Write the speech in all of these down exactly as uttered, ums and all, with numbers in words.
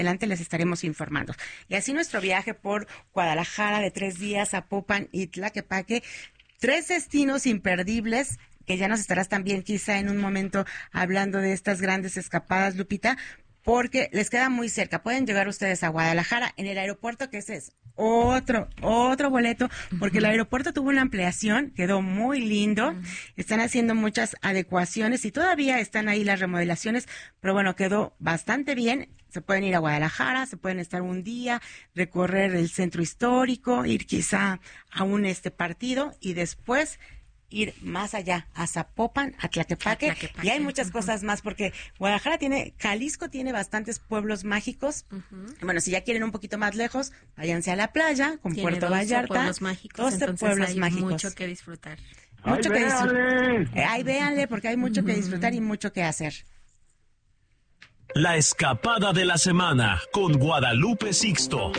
adelante les estaremos informando. Y así nuestro viaje por Guadalajara de tres días, Zapopan y Tlaquepaque, tres destinos imperdibles que ya nos estarás también quizá en un momento hablando de estas grandes escapadas, Lupita, porque les queda muy cerca. Pueden llegar ustedes a Guadalajara en el aeropuerto, que ese es otro, otro boleto, porque uh-huh. el aeropuerto tuvo una ampliación, quedó muy lindo, uh-huh. están haciendo muchas adecuaciones y todavía están ahí las remodelaciones, pero bueno, quedó bastante bien. Se pueden ir a Guadalajara, se pueden estar un día, recorrer el centro histórico, ir quizá a un este partido y después ir más allá, a Zapopan, a Tlaquepaque, a Tlaquepaque. Y hay muchas uh-huh. cosas más, porque Guadalajara tiene, Jalisco tiene bastantes pueblos mágicos. Uh-huh. Bueno, si ya quieren un poquito más lejos, váyanse a la playa, con tiene Puerto Vallarta. pueblos mágicos, doce pueblos hay mágicos. mucho que disfrutar. Mucho ¡Ay, que véanle! disfrutar. Ay, véanle, porque hay mucho uh-huh. que disfrutar y mucho que hacer. La escapada de la semana con Guadalupe Sixto.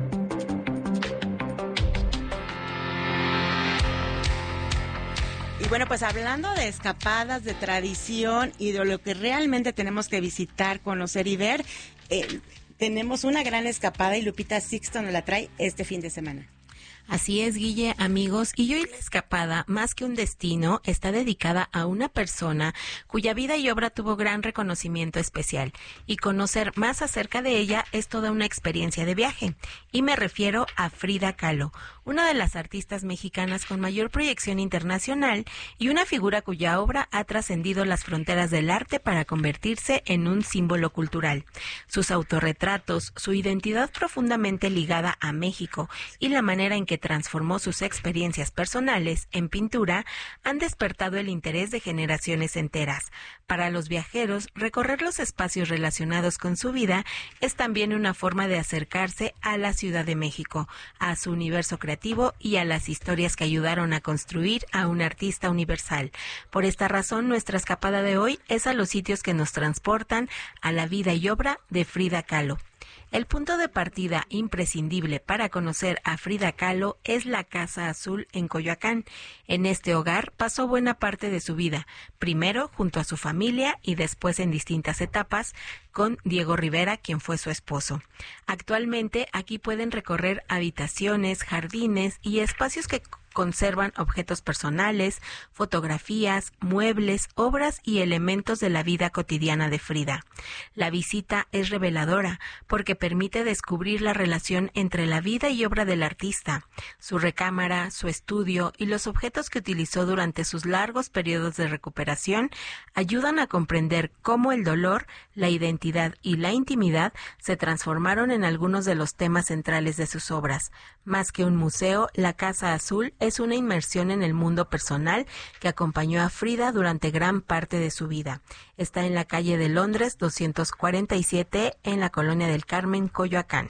Y bueno, pues hablando de escapadas, de tradición y de lo que realmente tenemos que visitar, conocer y ver, eh, tenemos una gran escapada y Lupita Sixto nos la trae este fin de semana. Así es, Guille, amigos, y hoy la escapada, más que un destino, está dedicada a una persona cuya vida y obra tuvo gran reconocimiento especial, y conocer más acerca de ella es toda una experiencia de viaje, y me refiero a Frida Kahlo, una de las artistas mexicanas con mayor proyección internacional y una figura cuya obra ha trascendido las fronteras del arte para convertirse en un símbolo cultural. Sus autorretratos, su identidad profundamente ligada a México y la manera en que transformó sus experiencias personales en pintura han despertado el interés de generaciones enteras. Para los viajeros, recorrer los espacios relacionados con su vida es también una forma de acercarse a la Ciudad de México, a su universo creativo y a las historias que ayudaron a construir a un artista universal. Por esta razón, nuestra escapada de hoy es a los sitios que nos transportan a la vida y obra de Frida Kahlo. El punto de partida imprescindible para conocer a Frida Kahlo es la Casa Azul en Coyoacán. En este hogar pasó buena parte de su vida, primero junto a su familia y después en distintas etapas con Diego Rivera, quien fue su esposo. Actualmente aquí pueden recorrer habitaciones, jardines y espacios que conservan objetos personales, fotografías, muebles, obras y elementos de la vida cotidiana de Frida. La visita es reveladora porque permite descubrir la relación entre la vida y obra del artista, su recámara, su estudio y los objetos que utilizó durante sus largos periodos de recuperación ayudan a comprender cómo el dolor, la identidad y la intimidad se transformaron en algunos de los temas centrales de sus obras. Más que un museo, la Casa Azul es una inmersión en el mundo personal que acompañó a Frida durante gran parte de su vida. Está en la calle de Londres doscientos cuarenta y siete en la Colonia del Carmen, Coyoacán.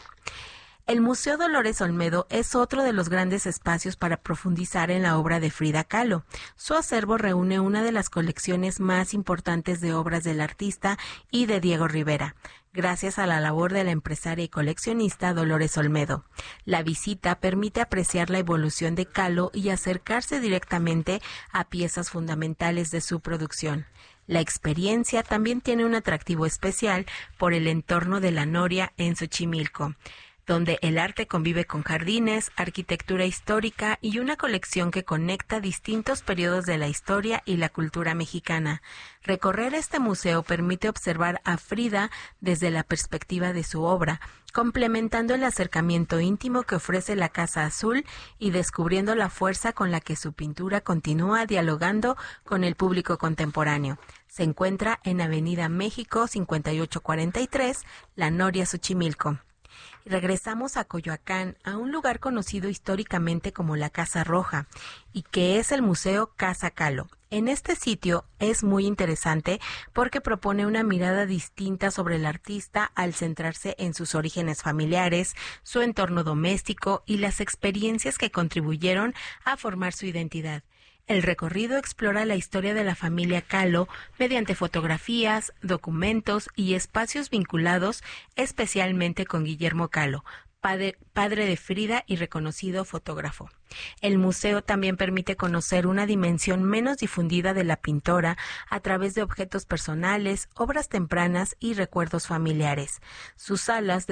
El Museo Dolores Olmedo es otro de los grandes espacios para profundizar en la obra de Frida Kahlo. Su acervo reúne una de las colecciones más importantes de obras del artista y de Diego Rivera, gracias a la labor de la empresaria y coleccionista Dolores Olmedo. La visita permite apreciar la evolución de Kahlo y acercarse directamente a piezas fundamentales de su producción. La experiencia también tiene un atractivo especial por el entorno de la Noria en Xochimilco, donde el arte convive con jardines, arquitectura histórica y una colección que conecta distintos periodos de la historia y la cultura mexicana. Recorrer este museo permite observar a Frida desde la perspectiva de su obra, complementando el acercamiento íntimo que ofrece la Casa Azul y descubriendo la fuerza con la que su pintura continúa dialogando con el público contemporáneo. Se encuentra en Avenida México cincuenta y ocho cuarenta y tres, La Noria, Xochimilco. Regresamos a Coyoacán, a un lugar conocido históricamente como la Casa Roja, y que es el Museo Casa Kahlo. En este sitio es muy interesante porque propone una mirada distinta sobre el artista al centrarse en sus orígenes familiares, su entorno doméstico y las experiencias que contribuyeron a formar su identidad. El recorrido explora la historia de la familia Kahlo mediante fotografías, documentos y espacios vinculados especialmente con Guillermo Kahlo, padre, padre de Frida y reconocido fotógrafo. El museo también permite conocer una dimensión menos difundida de la pintora a través de objetos personales, obras tempranas y recuerdos familiares. Sus salas